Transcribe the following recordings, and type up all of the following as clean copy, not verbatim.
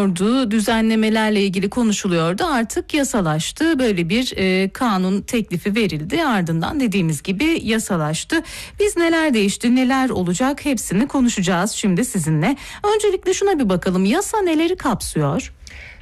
bekleniyordu. Düzenlemelerle ilgili konuşuluyordu. Artık yasalaştı. Böyle bir kanun teklifi verildi. Ardından dediğimiz gibi yasalaştı. Biz neler değişti, neler olacak hepsini konuşacağız şimdi sizinle. Öncelikle şuna bir bakalım. Yasa neleri kapsıyor?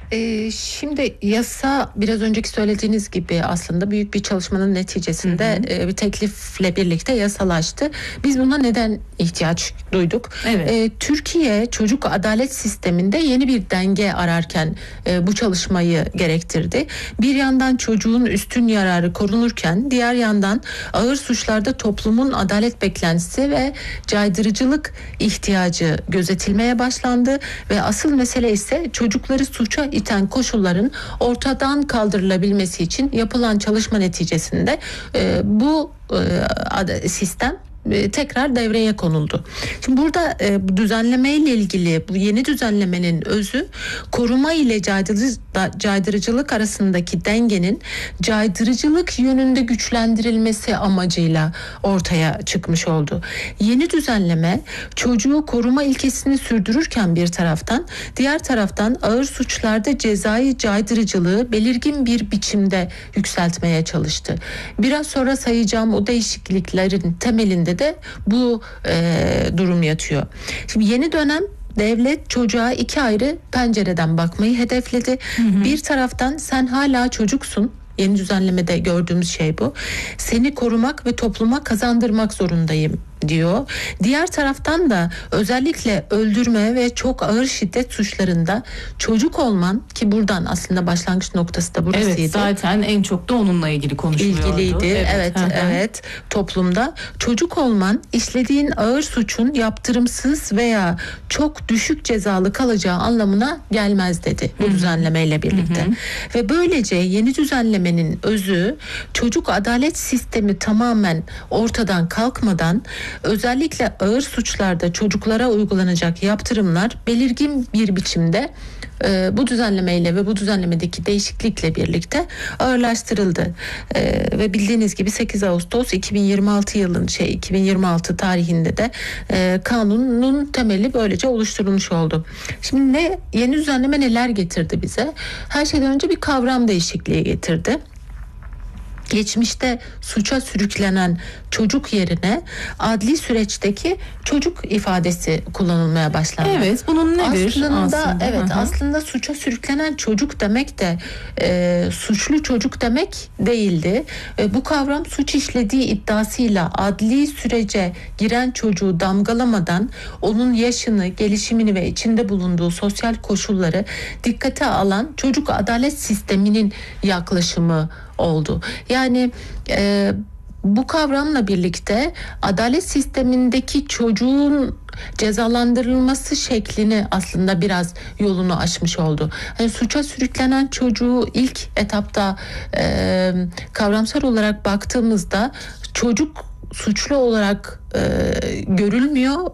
Şimdi yasa biraz önceki söylediğiniz gibi aslında büyük bir çalışmanın neticesinde bir teklifle birlikte yasalaştı. Biz buna neden ihtiyaç duyduk? Evet. Türkiye çocuk adalet sisteminde yeni bir denge ararken bu çalışmayı gerektirdi. Bir yandan çocuğun üstün yararı korunurken diğer yandan ağır suçlarda toplumun adalet beklentisi ve caydırıcılık ihtiyacı gözetilmeye başlandı ve asıl mesele ise çocukları suça iten koşulların ortadan kaldırılabilmesi için yapılan çalışma neticesinde bu sistem tekrar devreye konuldu. Şimdi burada bu düzenleme ile ilgili bu yeni düzenlemenin özü koruma ile caydırıcılık arasındaki dengenin caydırıcılık yönünde güçlendirilmesi amacıyla ortaya çıkmış oldu. Yeni düzenleme çocuğu koruma ilkesini sürdürürken bir taraftan, diğer taraftan ağır suçlarda cezai caydırıcılığı belirgin bir biçimde yükseltmeye çalıştı. Biraz sonra sayacağım o değişikliklerin temelinde de bu durum yatıyor. Şimdi yeni dönem devlet çocuğa iki ayrı pencereden bakmayı hedefledi. Bir taraftan sen hala çocuksun. Yeni düzenlemede gördüğümüz şey bu. Seni korumak ve topluma kazandırmak zorundayım diyor. Diğer taraftan da özellikle öldürme ve çok ağır şiddet suçlarında çocuk olman, ki buradan aslında başlangıç noktası da burasıydı. Evet, zaten en çok da onunla ilgili konuşuluyordu. İlgiliydi. Evet. Toplumda çocuk olman işlediğin ağır suçun yaptırımsız veya çok düşük cezalı kalacağı anlamına gelmez dedi bu düzenlemeyle birlikte. Ve böylece yeni düzenlemenin özü çocuk adalet sistemi tamamen ortadan kalkmadan özellikle ağır suçlarda çocuklara uygulanacak yaptırımlar belirgin bir biçimde bu düzenlemeyle ve bu düzenlemedeki değişiklikle birlikte ağırlaştırıldı. Ve bildiğiniz gibi 8 Ağustos 2026 tarihinde de kanunun temeli böylece oluşturulmuş oldu. Şimdi yeni düzenleme neler getirdi bize? Her şeyden önce bir kavram değişikliği getirdi. Geçmişte suça sürüklenen çocuk yerine adli süreçteki çocuk ifadesi kullanılmaya başlandı. Evet, bunun nedir aslında? Evet, aslında suça sürüklenen çocuk demek de suçlu çocuk demek değildi. Bu kavram suç işlediği iddiasıyla adli sürece giren çocuğu damgalamadan onun yaşını, gelişimini ve içinde bulunduğu sosyal koşulları dikkate alan çocuk adalet sisteminin yaklaşımı oldu. Yani bu kavramla birlikte adalet sistemindeki çocuğun cezalandırılması şeklini aslında biraz yolunu açmış oldu. Yani suça sürüklenen çocuğu ilk etapta kavramsal olarak baktığımızda çocuk suçlu olarak görülmüyor.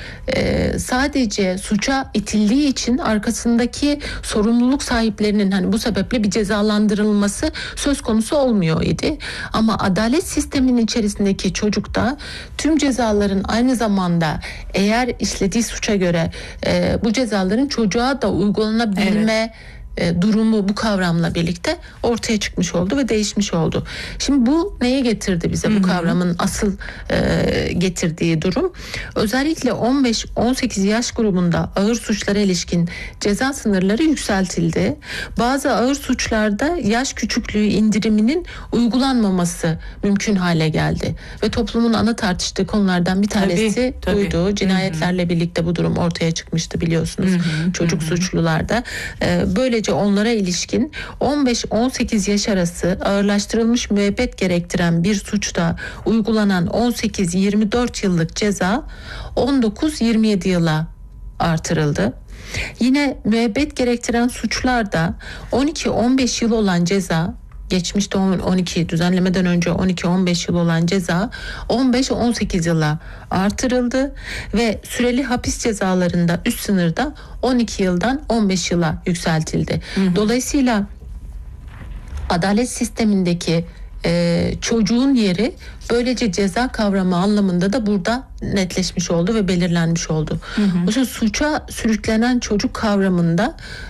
Sadece suça itildiği için arkasındaki sorumluluk sahiplerinin hani bu sebeple bir cezalandırılması söz konusu olmuyor idi. Ama adalet sisteminin içerisindeki çocukta tüm cezaların aynı zamanda eğer işlediği suça göre bu cezaların çocuğa da uygulanabilme durumu bu kavramla birlikte ortaya çıkmış oldu ve değişmiş oldu. Şimdi bu neye getirdi bize bu kavramın asıl getirdiği durum? Özellikle 15-18 yaş grubunda ağır suçlara ilişkin ceza sınırları yükseltildi. Bazı ağır suçlarda yaş küçüklüğü indiriminin uygulanmaması mümkün hale geldi. Ve toplumun ana tartıştığı konulardan bir tanesi buydu. Cinayetlerle birlikte bu durum ortaya çıkmıştı biliyorsunuz. Çocuk suçlularda. Böylece onlara ilişkin 15-18 yaş arası ağırlaştırılmış müebbet gerektiren bir suçta uygulanan 18-24 yıllık ceza 19-27 yıla artırıldı. Yine müebbet gerektiren suçlarda 12-15 yıl olan ceza, geçmişte 12 düzenlemeden önce 12-15 yıl olan ceza 15-18 yıla artırıldı ve süreli hapis cezalarında üst sınırda 12 yıldan 15 yıla yükseltildi. Dolayısıyla adalet sistemindeki çocuğun yeri böylece ceza kavramı anlamında da burada netleşmiş oldu ve belirlenmiş oldu. Suça sürüklenen çocuk kavramında